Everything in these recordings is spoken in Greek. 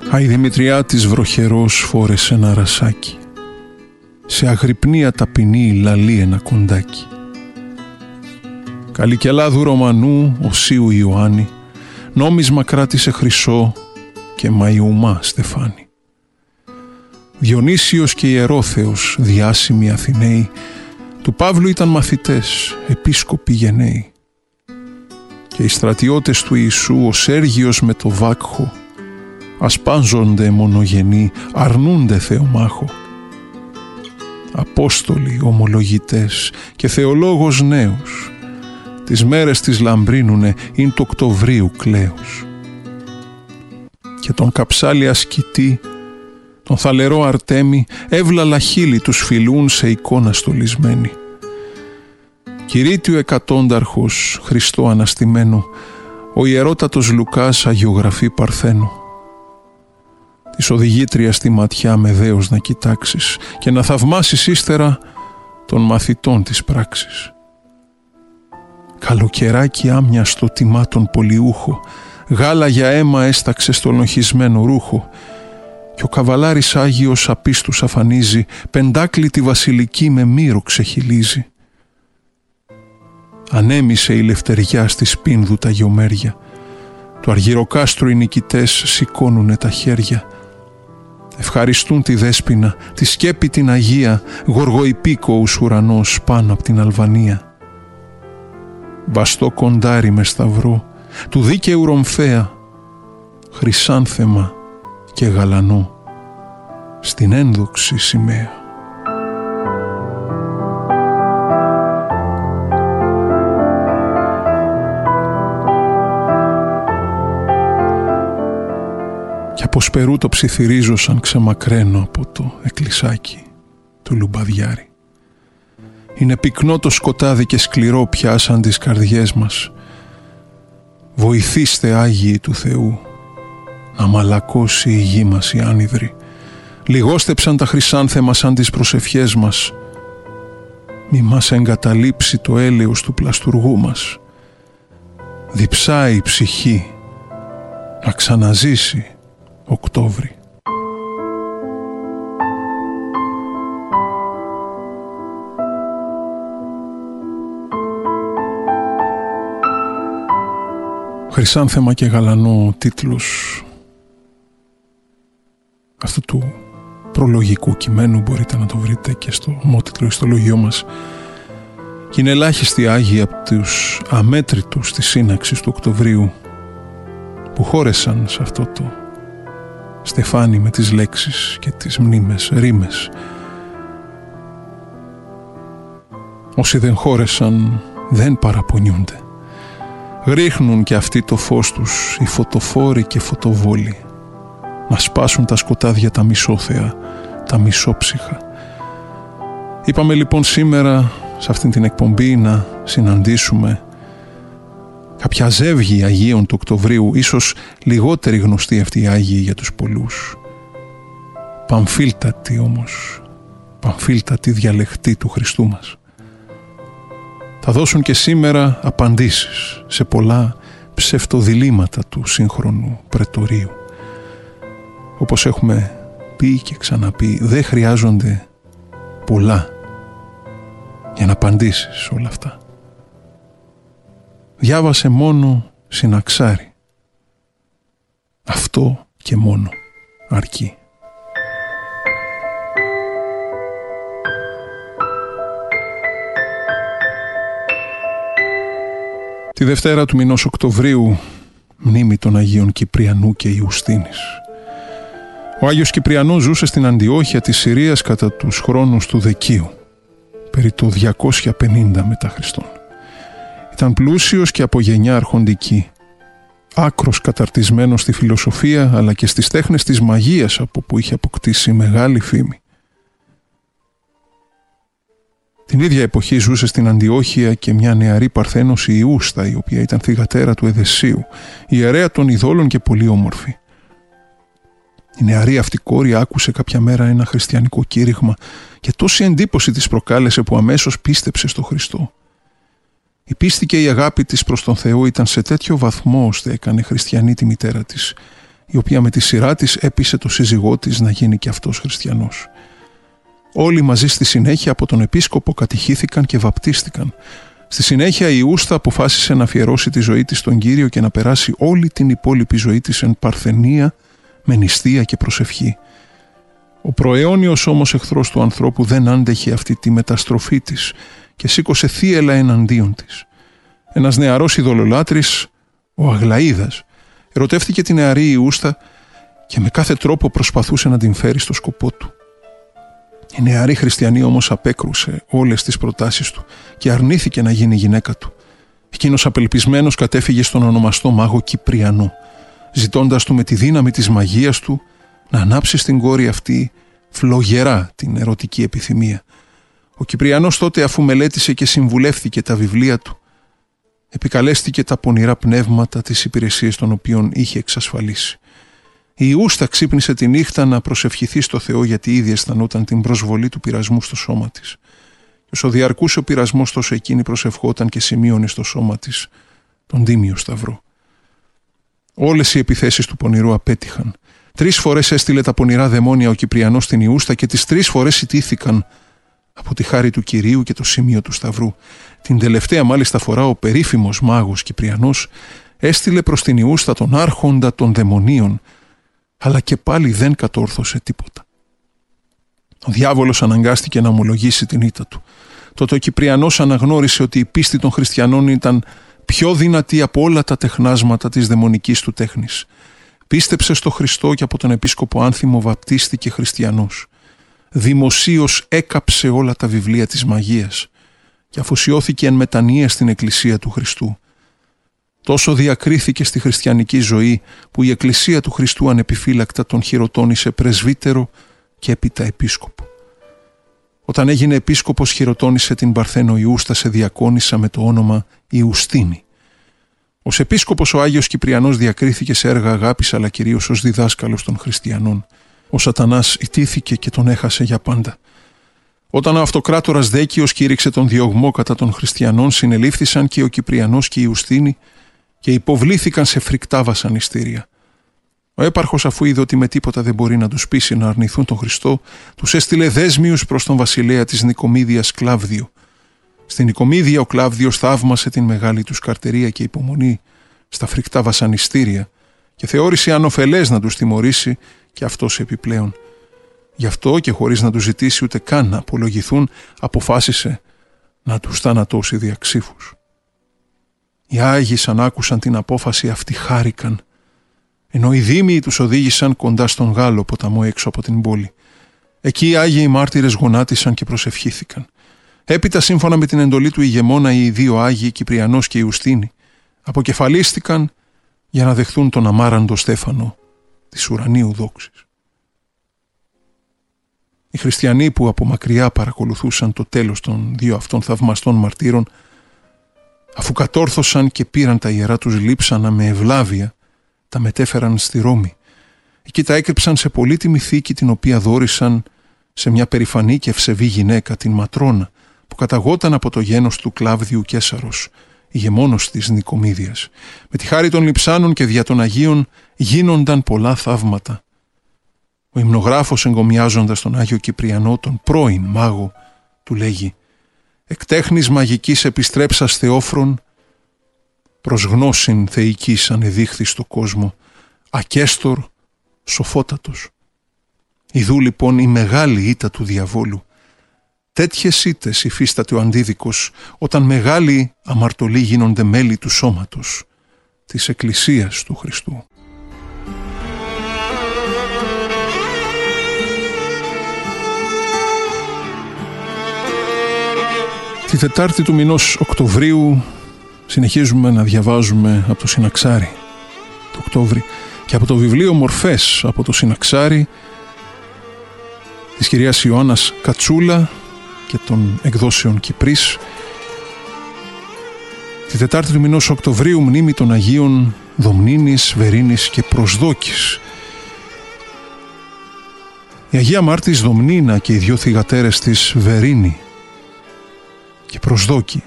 Η Δημητριάτης βροχερός φόρεσε ένα ρασάκι. Σε αγρυπνία ταπεινή λαλεί ένα κοντάκι. Καλικελάδου Ρωμανού Οσίου Ιωάννη, νόμισμα κράτησε χρυσό και Μαϊουμά στεφάνι. Διονύσιος και Ιερόθεος, διάσημοι Αθηναίοι, του Παύλου ήταν μαθητές, επίσκοποι γενναίοι. Και οι στρατιώτες του Ιησού, ο Σέργιος με το Βάκχο, ασπάζονται μονογενή, αρνούνται θεομάχο. Απόστολοι, ομολογητές και θεολόγος νέος, τις μέρες τις λαμπρίνουνε, ειν του Οκτωβρίου κλαίους. Και τον καψάλι ασκητή, τον θαλερό Αρτέμι, εύλαλα χείλη τους φιλούν σε εικόνα στολισμένη. Κυρίτιο εκατόνταρχος, Χριστό αναστημένο, ο ιερότατος Λουκάς αγιογραφεί Παρθένο. Της οδηγήτρια στη ματιά με δέος να κοιτάξεις και να θαυμάσεις ύστερα των μαθητών της πράξης. Καλοκαιράκι άμοιαστο τιμά τον πολιούχο, γάλα για αίμα έσταξε στο λοχισμένο ρούχο, και ο καβαλάρης Άγιος απίστους αφανίζει, πεντάκλητη βασιλική με μύρο ξεχυλίζει. Ανέμισε η λευτεριά στη σπίνδου τα γιομέρια, του αργυροκάστρου οι νικητές σηκώνουνε τα χέρια. Ευχαριστούν τη Δέσποινα, τη σκέπη την Αγία, γοργοϊπίκοους ουρανός πάνω απ' την Αλβανία. Μπαστό κοντάρι με σταυρό, του δίκαιου Ρομφέα, χρυσάνθεμα και γαλανό, στην ένδοξη σημαία. Κι από σπερού το ψιθυρίζω σαν ξεμακραίνω από το εκκλησάκι του Λουμπαδιάρη. Είναι πυκνό το σκοτάδι και σκληρό πια σαν τις καρδιές μας. Βοηθήστε Άγιοι του Θεού να μαλακώσει η γη μας η άνυδρη. Λιγόστεψαν τα χρυσάνθεμα σαν τις προσευχές μας. Μη μας εγκαταλείψει το έλεος του πλαστουργού μας. Διψάει η ψυχή να ξαναζήσει Οκτώβρη. Χρυσάνθεμα και γαλανό, τίτλος αυτού του προλογικού κειμένου, μπορείτε να το βρείτε και στο ομότιτλο ιστολογιό μας. Και είναι ελάχιστοι Άγιοι από τους αμέτρητους της σύναξης του Οκτωβρίου που χώρεσαν σε αυτό το στεφάνι με τις λέξεις και τις μνήμες, ρήμες. Όσοι δεν χώρεσαν δεν παραπονιούνται. Ρίχνουν και αυτοί το φως τους, οι φωτοφόροι και φωτοβόλοι, να σπάσουν τα σκοτάδια τα μισόθεα, τα μισόψυχα. Είπαμε λοιπόν σήμερα σε αυτήν την εκπομπή να συναντήσουμε κάποια ζεύγη Αγίων του Οκτωβρίου, ίσως λιγότερη γνωστή αυτή η Άγιοι για τους πολλούς. Παμφίλτατη όμως, παμφίλτατη διαλεκτή του Χριστού μας. Θα δώσουν και σήμερα απαντήσεις σε πολλά ψευτοδιλήμματα του σύγχρονου πρετορίου. Όπως έχουμε πει και ξαναπεί, δεν χρειάζονται πολλά για να απαντήσεις όλα αυτά. Διάβασε μόνο συναξάρι. Αυτό και μόνο αρκεί. Τη Δευτέρα του μηνός Οκτωβρίου, μνήμη των Αγίων Κυπριανού και Ιουστίνης. Ο Άγιος Κυπριανός ζούσε στην Αντιόχεια της Συρίας κατά τους χρόνους του Δεκίου, περί το 250 μετά Χριστόν. Ήταν πλούσιος και από γενιά αρχοντική, άκρος καταρτισμένος στη φιλοσοφία αλλά και στις τέχνες της μαγείας, από που είχε αποκτήσει μεγάλη φήμη. Την ίδια εποχή ζούσε στην Αντιόχεια και μια νεαρή Παρθένος, η Ιούστα, η οποία ήταν θυγατέρα του Εδεσίου, ιερέα των ειδόλων και πολύ όμορφη. Η νεαρή αυτή κόρη άκουσε κάποια μέρα ένα χριστιανικό κήρυγμα και τόση εντύπωση της προκάλεσε που αμέσως πίστεψε στο Χριστό. Η πίστη και η αγάπη της προς τον Θεό ήταν σε τέτοιο βαθμό ώστε έκανε χριστιανή τη μητέρα της η οποία με τη σειρά της έπεισε το σύζυγό της να γίνει και αυτός χριστιανός. Όλοι μαζί στη συνέχεια από τον επίσκοπο κατηχήθηκαν και βαπτίστηκαν. Στη συνέχεια η Ιούστα αποφάσισε να αφιερώσει τη ζωή της στον Κύριο και να περάσει όλη την υπόλοιπη ζωή της εν παρθενία, με νηστεία και προσευχή. Ο προαιώνιος όμως εχθρός του ανθρώπου δεν άντεχε αυτή τη μεταστροφή της και σήκωσε θύελλα εναντίον της. Ένας νεαρός ειδωλολάτρης, ο Αγλαΐδας, ερωτεύτηκε τη νεαρή Ιούστα και με κάθε τρόπο προσπαθούσε να την φέρει στο σκοπό του. Η νεαρή χριστιανή όμως απέκρουσε όλες τις προτάσεις του και αρνήθηκε να γίνει γυναίκα του. Εκείνος απελπισμένος κατέφυγε στον ονομαστό μάγο Κυπριανό, ζητώντας του με τη δύναμη της μαγείας του να ανάψει στην κόρη αυτή φλογερά την ερωτική επιθυμία. Ο Κυπριανός τότε, αφού μελέτησε και συμβουλεύθηκε τα βιβλία του, επικαλέστηκε τα πονηρά πνεύματα της υπηρεσίας των οποίων είχε εξασφαλίσει. Η Ιούστα ξύπνησε τη νύχτα να προσευχηθεί στο Θεό, γιατί ήδη αισθανόταν την προσβολή του πειρασμού στο σώμα της. Και όσο διαρκούσε ο πειρασμός, τόσο εκείνη προσευχόταν και σημείωνε στο σώμα της τον τίμιο σταυρό. Όλες οι επιθέσεις του πονηρού απέτυχαν. 3 φορές έστειλε τα πονηρά δαιμόνια ο Κυπριανός στην Ιούστα και τις 3 φορές ιτήθηκαν από τη χάρη του Κυρίου και το σημείο του σταυρού. Την τελευταία μάλιστα φορά ο περίφημος μάγος Κυπριανός έστειλε προς την Ιούστα τον άρχοντα των δαιμονίων, αλλά και πάλι δεν κατόρθωσε τίποτα. Ο διάβολος αναγκάστηκε να ομολογήσει την ήττα του. Τότε ο Κυπριανός αναγνώρισε ότι η πίστη των χριστιανών ήταν πιο δυνατή από όλα τα τεχνάσματα της δαιμονικής του τέχνης. Πίστεψε στο Χριστό και από τον επίσκοπο Άνθιμο βαπτίστηκε χριστιανός. Δημοσίως έκαψε όλα τα βιβλία της μαγείας και αφοσιώθηκε εν μετανία στην Εκκλησία του Χριστού. Τόσο διακρίθηκε στη χριστιανική ζωή που η Εκκλησία του Χριστού ανεπιφύλακτα τον χειροτώνησε πρεσβύτερο και έπειτα επίσκοπο. Όταν έγινε επίσκοπος, χειροτώνησε την Παρθένο Ιούστα σε διακόνισσα με το όνομα Ιουστίνη. Ως επίσκοπος ο Άγιος Κυπριανός διακρίθηκε σε έργα αγάπης, αλλά κυρίως ως διδάσκαλος των χριστιανών. Ο Σατανάς ιτήθηκε και τον έχασε για πάντα. Όταν ο αυτοκράτορας Δέκιος κήρυξε τον διωγμό κατά των χριστιανών, συνελήφθησαν και ο Κυπριανός και η Ιουστίνη και υποβλήθηκαν σε φρικτά βασανιστήρια. Ο έπαρχος, αφού είδε ότι με τίποτα δεν μπορεί να τους πείσει να αρνηθούν τον Χριστό, τους έστειλε δέσμιους προς τον βασιλέα της Νικομίδιας Κλάβδιο. Στην Νικομίδια ο Κλάβδιος θαύμασε την μεγάλη τους καρτερία και υπομονή στα φρικτά βασανιστήρια και θεώρησε ανοφελές να τους τιμωρήσει και αυτός επιπλέον. Γι' αυτό και χωρίς να τους ζητήσει ούτε καν να απολογηθούν, αποφάσισε να τους θανατώσει δια ξύφους. Οι Άγιοι, σαν άκουσαν την απόφαση αυτή, χάρηκαν, ενώ οι δήμοι τους οδήγησαν κοντά στον Γάλλο ποταμό έξω από την πόλη. Εκεί οι Άγιοι μάρτυρες γονάτισαν και προσευχήθηκαν. Έπειτα, σύμφωνα με την εντολή του ηγεμόνα, οι 2 Άγιοι, Κυπριανός και Ιουστίνη, αποκεφαλίστηκαν για να δεχθούν τον αμάραντο στέφανο της ουρανίου δόξης. Οι χριστιανοί που από μακριά παρακολουθούσαν το τέλος των 2 αυτών θαυμαστών μαρτύρων, αφού κατόρθωσαν και πήραν τα ιερά τους λείψανα με ευλάβεια, τα μετέφεραν στη Ρώμη. Εκεί τα έκρυψαν σε πολύτιμη θήκη, την οποία δώρησαν σε μια περηφανή και ευσεβή γυναίκα, την Ματρώνα, που καταγόταν από το γένος του Κλάβδιου Κέσαρος, ηγεμόνος της Νικομίδιας. Με τη χάρη των λειψάνων και δια των Αγίων γίνονταν πολλά θαύματα. Ο υμνογράφος, εγκομιάζοντας τον Άγιο Κυπριανό, τον πρώην μάγο, του λέγει: «Εκ τέχνης μαγικής επιστρέψας Θεόφρον, προς γνώσιν θεϊκής ανεδείχθη στο κόσμο, ακέστορ σοφότατος». Ιδού λοιπόν η μεγάλη ήττα του διαβόλου. Τέτοιες ήττες υφίσταται ο αντίδικος όταν μεγάλοι αμαρτωλοί γίνονται μέλη του σώματος της Εκκλησίας του Χριστού. Τη Τετάρτη του μηνός Οκτωβρίου συνεχίζουμε να διαβάζουμε από το Συναξάρι το Οκτώβρη και από το βιβλίο Μορφές από το Συναξάρι της κυρίας Ιωάννας Κατσούλα και των εκδόσεων Κυπρής. Τη Τετάρτη του μηνός Οκτωβρίου, μνήμη των Αγίων Δομνίνης, Βερίνης και Προσδόκης. Η Αγία Μάρτης Δομνίνα και οι 2 θυγατέρες της, Βερίνη και Προσδόκη,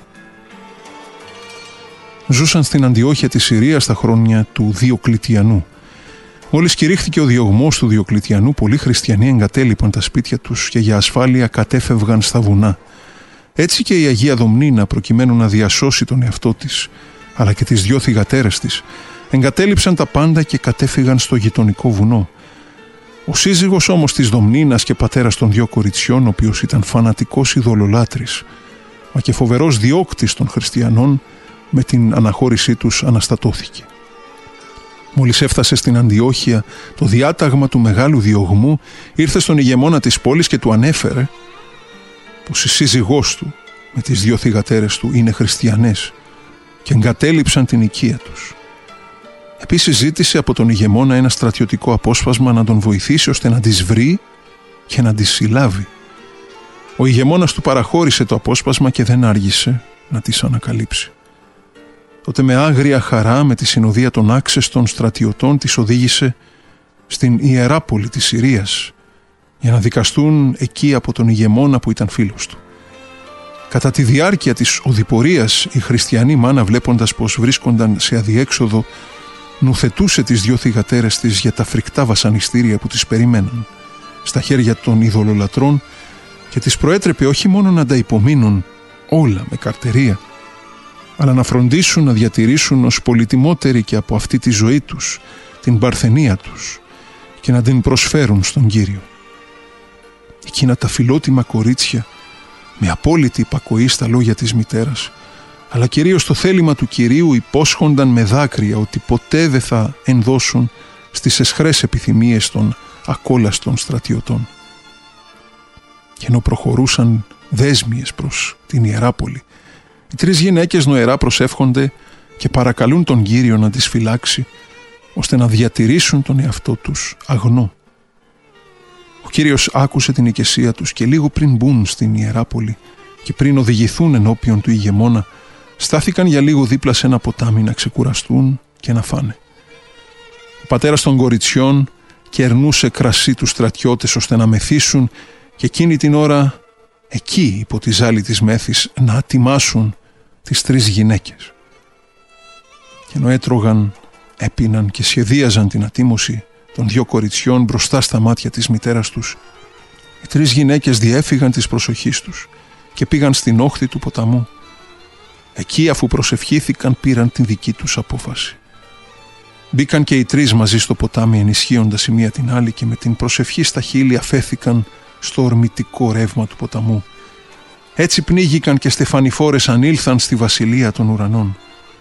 ζούσαν στην Αντιόχεια της Συρίας στα χρόνια του Διοκλητιανού. Μόλις κηρύχθηκε ο διωγμός του Διοκλητιανού, πολλοί χριστιανοί εγκατέλειπαν τα σπίτια τους και για ασφάλεια κατέφευγαν στα βουνά. Έτσι και η Αγία Δομνίνα, προκειμένου να διασώσει τον εαυτό της, αλλά και τις 2 θυγατέρες της, εγκατέλειψαν τα πάντα και κατέφυγαν στο γειτονικό βουνό. Ο σύζυγος όμως της Δομνίνας και πατέρας των 2 κοριτσιών, ο οποίος ήταν φανατικός ειδωλολάτρης, μα και φοβερός διώκτης των χριστιανών, με την αναχώρησή τους αναστατώθηκε. Μόλις έφτασε στην Αντιόχεια, το διάταγμα του μεγάλου διωγμού ήρθε στον ηγεμόνα της πόλης και του ανέφερε πως η σύζυγός του με τις 2 θυγατέρες του είναι χριστιανές και εγκατέλειψαν την οικία τους. Επίσης ζήτησε από τον ηγεμόνα ένα στρατιωτικό απόσπασμα να τον βοηθήσει ώστε να τις βρει και να τις συλλάβει. Ο ηγεμόνας του παραχώρησε το απόσπασμα και δεν άργησε να τις ανακαλύψει. Τότε με άγρια χαρά, με τη συνοδεία των άξεστων στρατιωτών, τις οδήγησε στην Ιεράπολη της Συρίας για να δικαστούν εκεί από τον ηγεμόνα που ήταν φίλος του. Κατά τη διάρκεια της οδηπορίας, η χριστιανή μάνα, βλέποντας πως βρίσκονταν σε αδιέξοδο, νουθετούσε τις 2 θυγατέρες της για τα φρικτά βασανιστήρια που τις περιμέναν στα χέρια των ειδωλολατρών και τις προέτρεπε όχι μόνο να τα υπομείνουν όλα με καρτερία, αλλά να φροντίσουν να διατηρήσουν ως πολυτιμότερη και από αυτή τη ζωή τους την παρθενία τους και να την προσφέρουν στον Κύριο. Εκείνα τα φιλότιμα κορίτσια, με απόλυτη υπακοή στα λόγια της μητέρας, αλλά κυρίως το θέλημα του Κυρίου, υπόσχονταν με δάκρυα ότι ποτέ δεν θα ενδώσουν στις αισχρές επιθυμίες των ακόλαστων στρατιωτών. Και ενώ προχωρούσαν δέσμιες προς την Ιεράπολη, οι 3 γυναίκες νοερά προσεύχονται και παρακαλούν τον Κύριο να τις φυλάξει, ώστε να διατηρήσουν τον εαυτό τους αγνό. Ο Κύριος άκουσε την οικεσία τους και λίγο πριν μπουν στην Ιεράπολη και πριν οδηγηθούν ενώπιον του ηγεμόνα, στάθηκαν για λίγο δίπλα σε ένα ποτάμι να ξεκουραστούν και να φάνε. Ο πατέρας των κοριτσιών κερνούσε κρασί τους στρατιώτες ώστε να μεθύσουν και εκείνη την ώρα εκεί υπό τη ζάλη της μέθης να ατιμάσουν τις 3 γυναίκες. Και ενώ έτρωγαν, έπιναν και σχεδίαζαν την ατίμωση των 2 κοριτσιών μπροστά στα μάτια της μητέρας τους, οι 3 γυναίκες διέφυγαν της προσοχής τους και πήγαν στην όχθη του ποταμού. Εκεί, αφού προσευχήθηκαν, πήραν την δική τους απόφαση. Μπήκαν και οι 3 μαζί στο ποτάμι, ενισχύοντας η μία την άλλη, και με την προσευχή στα χείλη αφέθηκαν στο ορμητικό ρεύμα του ποταμού. Έτσι πνίγηκαν και στεφανιφόρες ανήλθαν στη βασιλεία των ουρανών.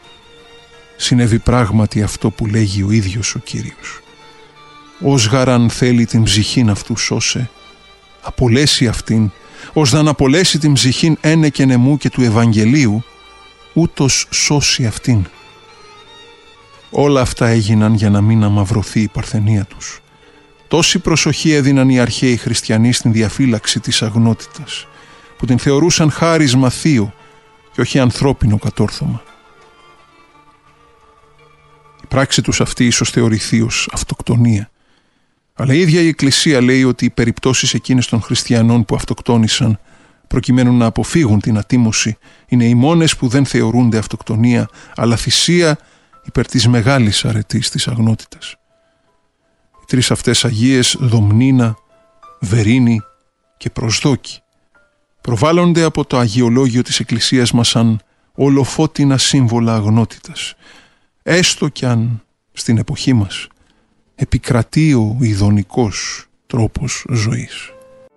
Συνέβη πράγματι αυτό που λέγει ο ίδιος ο Κύριος. «Ως γαραν θέλει την ψυχήν αυτού σώσε, απολέσει αυτήν, ως να απολέσει την ψυχήν ένε και νεμού και του Ευαγγελίου, ούτως σώσει αυτήν». Όλα αυτά έγιναν για να μην αμαυρωθεί η παρθενία τους. Τόση προσοχή έδιναν οι αρχαίοι χριστιανοί στην διαφύλαξη της αγνότητας, που την θεωρούσαν χάρισμα θείο και όχι ανθρώπινο κατόρθωμα. Η πράξη τους αυτή ίσως θεωρηθεί ως αυτοκτονία, αλλά η ίδια η Εκκλησία λέει ότι οι περιπτώσεις εκείνες των χριστιανών που αυτοκτόνησαν προκειμένου να αποφύγουν την ατίμωση είναι οι μόνες που δεν θεωρούνται αυτοκτονία, αλλά θυσία υπέρ της μεγάλης αρετής της αγνότητας. Οι 3 αυτές Αγίες, Δομνίνα, Βερίνη και Προσδόκη, προβάλλονται από το αγιολόγιο της Εκκλησίας μας σαν ολοφώτινα σύμβολα αγνότητας, έστω κι αν στην εποχή μας επικρατεί ο ειδονικός τρόπος ζωής.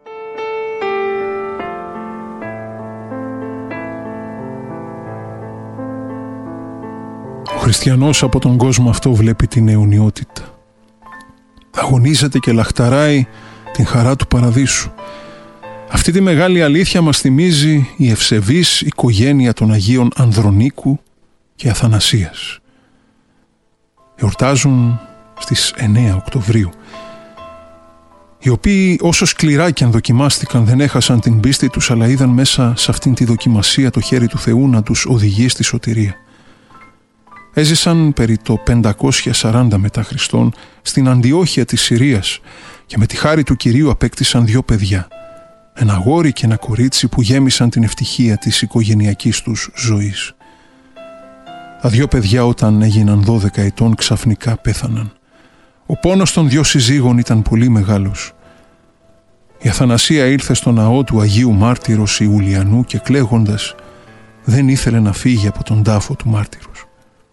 Ο χριστιανός από τον κόσμο αυτό βλέπει την αιωνιότητα. Αγωνίζεται και λαχταράει την χαρά του παραδείσου. Αυτή τη μεγάλη αλήθεια μας θυμίζει η ευσεβής οικογένεια των Αγίων Ανδρονίκου και Αθανασίας. Εορτάζουν στις 9 Οκτωβρίου. Οι οποίοι όσο σκληρά και αν δοκιμάστηκαν δεν έχασαν την πίστη τους, αλλά είδαν μέσα σε αυτήν τη δοκιμασία το χέρι του Θεού να τους οδηγεί στη σωτηρία. Έζησαν περί το 540 μετά Χριστόν στην Αντιόχεια της Συρίας και με τη χάρη του Κυρίου απέκτησαν 2 παιδιά, ένα αγόρι και ένα κορίτσι που γέμισαν την ευτυχία της οικογενειακής τους ζωής. Τα 2 παιδιά όταν έγιναν 12 ετών ξαφνικά πέθαναν. Ο πόνος των δυο συζύγων ήταν πολύ μεγάλος. Η Αθανασία ήρθε στο ναό του Αγίου Μάρτυρος Ιουλιανού και κλαίγοντας δεν ήθελε να φύγει από τον τάφο του μάρτυρος.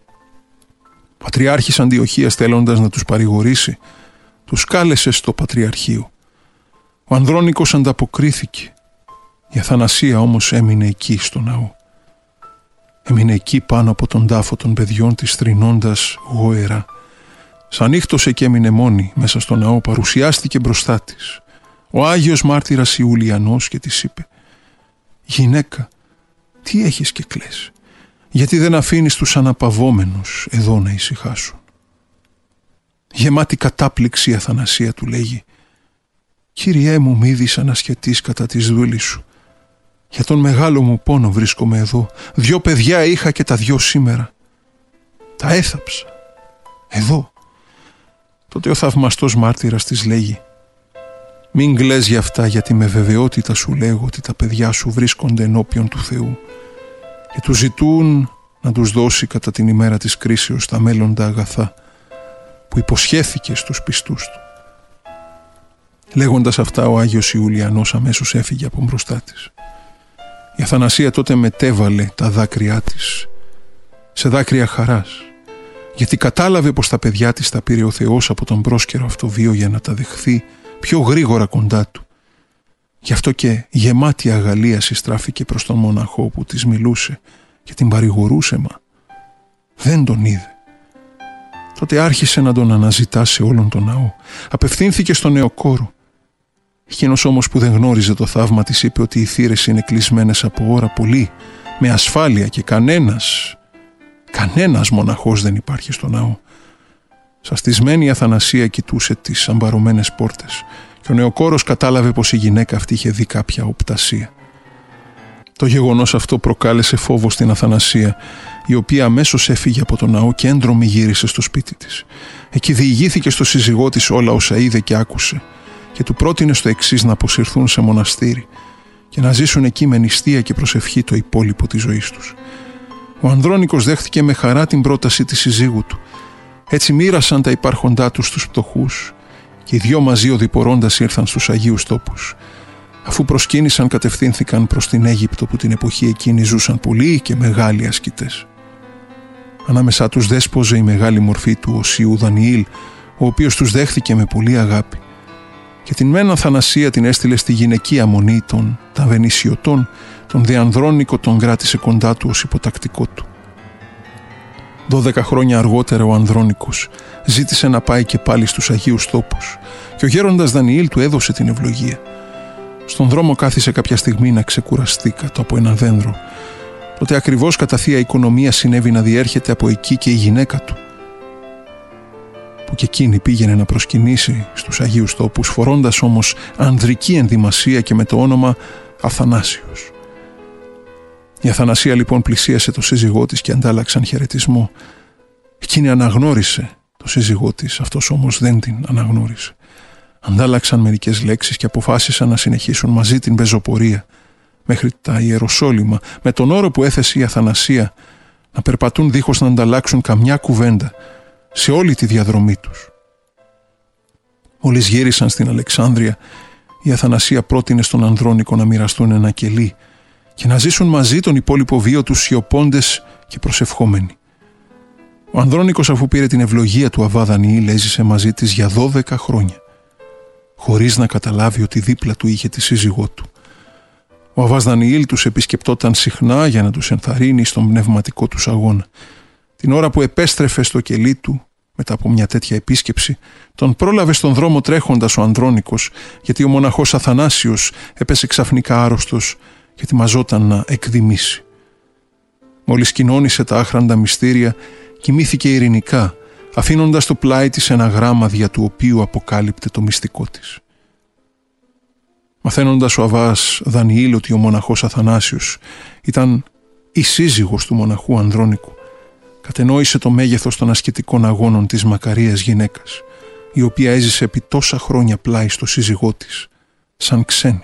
Ο Πατριάρχης Αντιοχίας, θέλοντας να τους παρηγορήσει, τους κάλεσε στο Πατριαρχείο. Ο Ανδρώνικος ανταποκρίθηκε. Η Αθανασία όμως έμεινε εκεί στο ναό. Έμεινε εκεί πάνω από τον τάφο των παιδιών της, θρηνώντας γοερά. Σαν νύχτωσε και έμεινε μόνη μέσα στο ναό, παρουσιάστηκε μπροστά της ο Άγιος Μάρτυρας Ιουλιανός και της είπε: «Γυναίκα, τι έχεις και κλαις? Γιατί δεν αφήνεις τους αναπαυόμενους εδώ να ησυχάσουν?» Γεμάτη κατάπληξη η Αθανασία του λέγει: «Κύριέ μου, μ' είδης ανασχετής κατά της δούλης σου. Για τον μεγάλο μου πόνο βρίσκομαι εδώ. 2 παιδιά είχα και τα 2 σήμερα. Τα έθαψα. Εδώ». Τότε ο θαυμαστός μάρτυρας της λέγει: «Μην κλαις για αυτά, γιατί με βεβαιότητα σου λέγω ότι τα παιδιά σου βρίσκονται ενώπιον του Θεού και του ζητούν να τους δώσει κατά την ημέρα της κρίσεως τα μέλλοντα αγαθά που υποσχέθηκε στους πιστούς του». Λέγοντας αυτά, ο Άγιος Ιουλιανός αμέσως έφυγε από μπροστά της. Η Αθανασία τότε μετέβαλε τα δάκρυά της σε δάκρυα χαράς, γιατί κατάλαβε πως τα παιδιά της τα πήρε ο Θεός από τον πρόσκαιρο αυτό βίο για να τα δεχθεί πιο γρήγορα κοντά του. Γι' αυτό και γεμάτη αγαλίαση στράφηκε προς τον μοναχό που της μιλούσε και την παρηγορούσε, μα δεν τον είδε. Τότε άρχισε να τον αναζητά σε όλον τον ναό. Απευθύνθηκε στον νεοκόρο. Εκείνος όμως που δεν γνώριζε το θαύμα της είπε ότι οι θύρες είναι κλεισμένες από ώρα πολύ, με ασφάλεια, και κανένας μοναχός δεν υπάρχει στο ναό. Σαστισμένη η Αθανασία κοιτούσε τις αμπαρωμένες πόρτες και ο νεοκόρος κατάλαβε πως η γυναίκα αυτή είχε δει κάποια οπτασία. Το γεγονός αυτό προκάλεσε φόβο στην Αθανασία, η οποία αμέσως έφυγε από το ναό και έντρομη γύρισε στο σπίτι της. Εκεί διηγήθηκε στο σύζυγό της όλα όσα είδε και άκουσε και του πρότεινε στο εξής να αποσυρθούν σε μοναστήρι και να ζήσουν εκεί με νηστεία και προσευχή το υπόλοιπο της ζωής τους. Ο Ανδρώνικος δέχτηκε με χαρά την πρόταση της συζύγου του. Έτσι μοίρασαν τα υπάρχοντά τους στους φτωχούς και οι 2 μαζί οδηπορώντας ήρθαν στους Αγίους Τόπους. Αφού προσκύνησαν, κατευθύνθηκαν προς την Αίγυπτο, που την εποχή εκείνη ζούσαν πολλοί και μεγάλοι ασκητές. Ανάμεσά τους δέσποζε η μεγάλη μορφή του Οσίου Δανιήλ, ο οποίος τους δέχθηκε με πολύ αγάπη, και την μεν Αθανασία την έστειλε στη γυναικεία μονή των Ταβενισιωτών, τον δε Ανδρώνικο τον κράτησε κοντά του ως υποτακτικό του. 12 χρόνια αργότερα ο Ανδρώνικος ζήτησε να πάει και πάλι στους Αγίους Τόπους και ο γέροντας Δανιήλ του έδωσε την ευλογία. Στον δρόμο κάθισε κάποια στιγμή να ξεκουραστεί κάτω από ένα δέντρο. Τότε ακριβώς κατά θεία οικονομία συνέβη να διέρχεται από εκεί και η γυναίκα του, που και εκείνη πήγαινε να προσκυνήσει στους Αγίους Τόπους, φορώντας όμως ανδρική ενδυμασία και με το όνομα Αθανάσιος. Η Αθανασία λοιπόν πλησίασε το σύζυγό της και αντάλλαξαν χαιρετισμό. Εκείνη αναγνώρισε το σύζυγό της, αυτός όμως δεν την αναγνώρισε. Αντάλλαξαν μερικές λέξεις και αποφάσισαν να συνεχίσουν μαζί την πεζοπορία μέχρι τα Ιεροσόλυμα, με τον όρο που έθεσε η Αθανασία να περπατούν δίχως να ανταλλάξουν καμιά κουβέντα σε όλη τη διαδρομή τους. Μόλις γύρισαν στην Αλεξάνδρεια, η Αθανασία πρότεινε στον Ανδρώνικο να μοιραστούν ένα κελί και να ζήσουν μαζί τον υπόλοιπο βίο τους σιωπώντες και προσευχόμενοι. Ο Ανδρώνικος, αφού πήρε την ευλογία του Αββά Δανιήλ, έζησε μαζί της για 12 χρόνια, χωρίς να καταλάβει ότι δίπλα του είχε τη σύζυγό του. Ο Αββάς Δανιήλ τους επισκεπτόταν συχνά για να τους ενθαρρύνει στον πνευματικό τους αγώνα. Την ώρα που επέστρεφε στο κελί του, μετά από μια τέτοια επίσκεψη, τον πρόλαβε στον δρόμο τρέχοντας ο Ανδρώνικος, γιατί ο μοναχός Αθανάσιος έπεσε ξαφνικά άρρωστος και ετοιμαζόταν να εκδημήσει. Μόλις κοινώνησε τα άχραντα μυστήρια, κοιμήθηκε ειρηνικά, αφήνοντας στο πλάι της ένα γράμμα δια του οποίου αποκάλυπτε το μυστικό της. Μαθαίνοντας ο Αββάς Δανιήλ ότι ο μοναχός Αθανάσιος ήταν η σύζυγος του μοναχού Ανδρώνικου, κατενόησε το μέγεθος των ασκητικών αγώνων της μακαρίας γυναίκας, η οποία έζησε επί τόσα χρόνια πλάι στο σύζυγό της, σαν ξένη.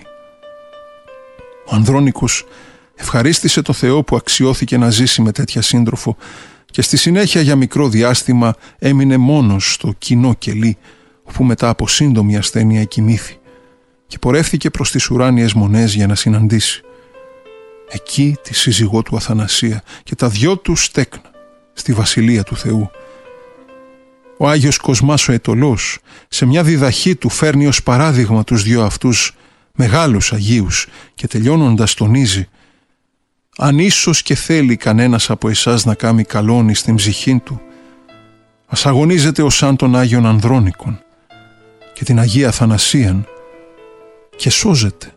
Ο Ανδρώνικος ευχαρίστησε το Θεό που αξιώθηκε να ζήσει με τέτοια σύντροφο και στη συνέχεια για μικρό διάστημα έμεινε μόνος στο κοινό κελί, όπου μετά από σύντομη ασθένεια εκοιμήθη και πορεύθηκε προς τις ουράνιες μονές για να συναντήσει εκεί τη σύζυγό του Αθανασία και τα δυο του στέκνα στη Βασιλεία του Θεού. Ο Άγιος Κοσμάς ο Αιτωλός σε μια διδαχή του φέρνει ως παράδειγμα τους δυο αυτούς μεγάλους Αγίους και τελειώνοντας τονίζει: «Αν ίσως και θέλει κανένας από εσάς να κάνει καλόνι στην ψυχήν του, ας αγωνίζεται ως σαν τον Άγιον Ανδρώνικον και την Αγία Αθανασίαν και σώζεται».